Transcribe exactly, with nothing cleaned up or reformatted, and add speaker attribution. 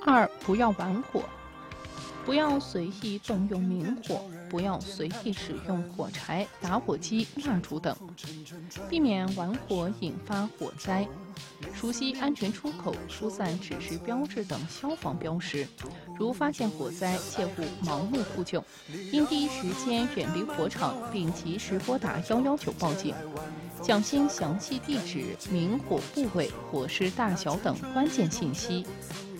Speaker 1: 二、不要玩火，不要随意动用明火，不要随意使用火柴、打火机、蜡烛等，避免玩火引发火灾。熟悉安全出口、疏散指示标志等消防标识，如发现火灾，切勿盲目扑救，应第一时间远离火场，并及时拨打一一九报警。讲清详细地址、明火部位、火势大小等关键信息，